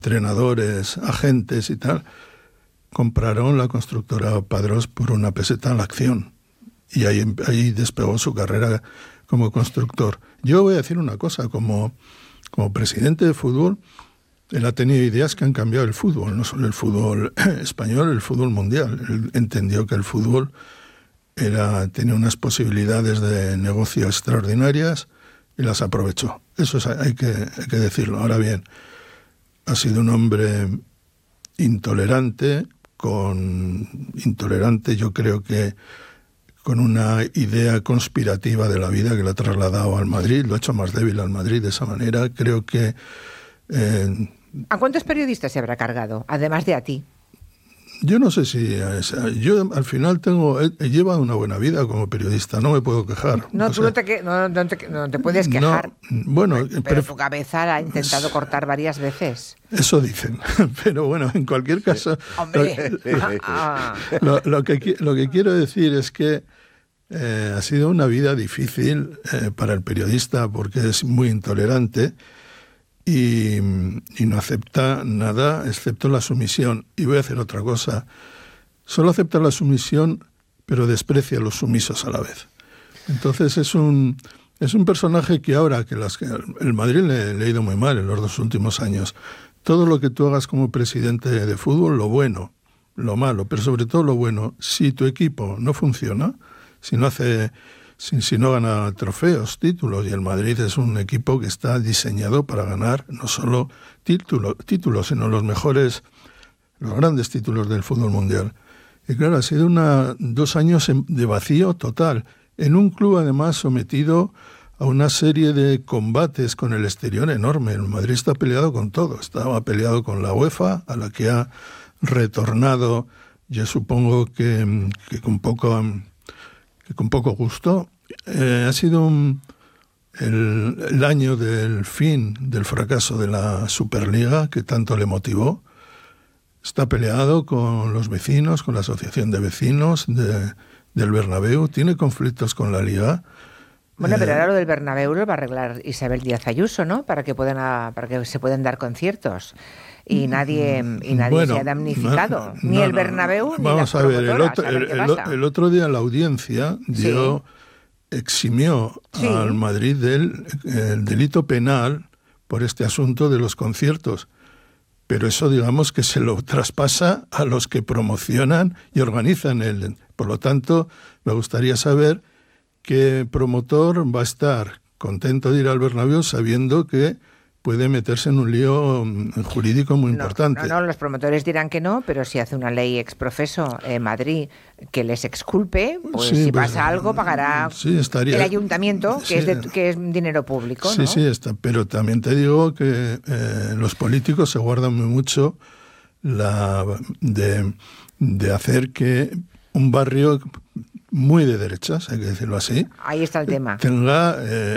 entrenadores, agentes y tal, compraron la constructora Padrós por 1 peseta la acción. Y ahí despegó su carrera como constructor. Yo voy a decir una cosa, como presidente de fútbol, él ha tenido ideas que han cambiado el fútbol, no solo el fútbol español, el fútbol mundial. Él entendió que el fútbol tenía unas posibilidades de negocio extraordinarias y las aprovechó. Eso hay que decirlo. Ahora bien, ha sido un hombre intolerante, yo creo que con una idea conspirativa de la vida que le ha trasladado al Madrid, lo ha hecho más débil al Madrid de esa manera. Creo que... ¿A cuántos periodistas se habrá cargado, además de a ti? Yo no sé si... yo al final he llevado una buena vida como periodista, no me puedo quejar. No, tú no te puedes quejar. No, bueno, pero tu cabeza la ha intentado cortar varias veces. Eso dicen, pero bueno, en cualquier caso... ¡Hombre! Lo que quiero decir es que ha sido una vida difícil para el periodista porque es muy intolerante y no acepta nada excepto la sumisión. Y voy a hacer otra cosa. Solo acepta la sumisión, pero desprecia a los sumisos a la vez. Entonces es un personaje que ahora que el Madrid le ha ido muy mal en los 2 últimos años. Todo lo que tú hagas como presidente de fútbol, lo bueno, lo malo, pero sobre todo lo bueno, si tu equipo no funciona, si no gana trofeos, títulos, y el Madrid es un equipo que está diseñado para ganar no solo títulos, sino los grandes títulos del fútbol mundial. Y claro, ha sido 2 años de vacío total, en un club además sometido a una serie de combates con el exterior enorme. El Madrid está peleado con todo, estaba peleado con la UEFA, a la que ha retornado, yo supongo que con poco gusto. Ha sido el año del fin del fracaso de la Superliga, que tanto le motivó. Está peleado con los vecinos, con la asociación de vecinos del Bernabéu, tiene conflictos con la Liga. Bueno, pero ahora lo del Bernabéu lo va a arreglar Isabel Díaz Ayuso, ¿no? Para que se puedan dar conciertos. Y nadie se ha damnificado. Ni el Bernabéu ni vamos las promotoras. A ver, el otro día la audiencia eximió al Madrid del delito penal por este asunto de los conciertos. Pero eso, digamos, que se lo traspasa a los que promocionan y organizan él. Por lo tanto, me gustaría saber qué promotor va a estar contento de ir al Bernabéu sabiendo que puede meterse en un lío jurídico muy importante. No, los promotores dirán que no, pero si hace una ley exprofeso Madrid que les exculpe, pues si pasa algo pagará el ayuntamiento, que es dinero público, ¿no? Sí, está. Pero también te digo que los políticos se guardan muy mucho de hacer que un barrio muy de derechas, hay que decirlo así, ahí está el tema, tenga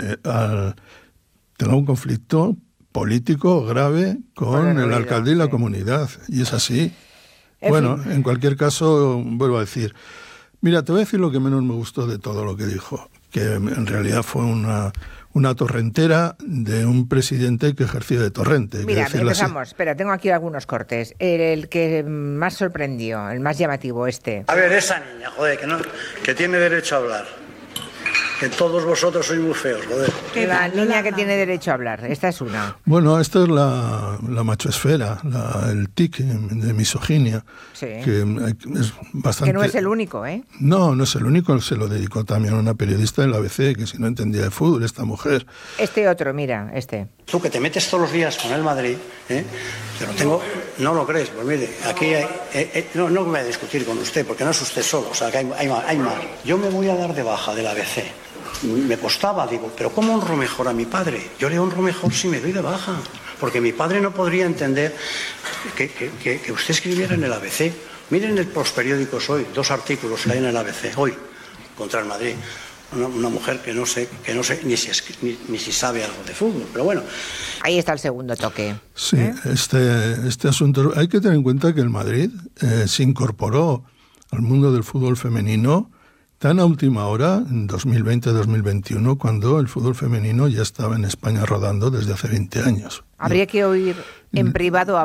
un conflicto político grave con el alcalde y la comunidad, y es así. En cualquier caso, vuelvo a decir, mira, te voy a decir lo que menos me gustó de todo lo que dijo, que en realidad fue una torrentera de un presidente que ejercía de torrente. Mira, empezamos. Espera, tengo aquí algunos cortes. El que más sorprendió, el más llamativo, A ver, esa niña, joder, que tiene derecho a hablar. Que todos vosotros sois muy feos, joder. La niña que tiene derecho a hablar, esta es una. Bueno, esta es la machoesfera, el tic de misoginia. Sí. Que es bastante... Que no es el único, ¿eh? No es el único, se lo dedicó también a una periodista del ABC, que si no entendía de fútbol, esta mujer. Este otro, mira, Tú que te metes todos los días con el Madrid, yo no tengo... No lo crees, pues mire, aquí no voy a discutir con usted, porque no es usted solo, o sea, que hay más. Yo me voy a dar de baja del ABC. Me costaba, digo, pero ¿cómo honro mejor a mi padre? Yo le honro mejor si me doy de baja, porque mi padre no podría entender que usted escribiera en el ABC. Miren los periódicos hoy, 2 artículos que hay en el ABC, hoy, contra el Madrid. Una mujer que no sé ni si sabe algo de fútbol, pero bueno. Ahí está el segundo toque. Sí, este asunto, hay que tener en cuenta que el Madrid se incorporó al mundo del fútbol femenino tan a última hora, en 2020-2021, cuando el fútbol femenino ya estaba en España rodando desde hace 20 años. Habría que oír en privado a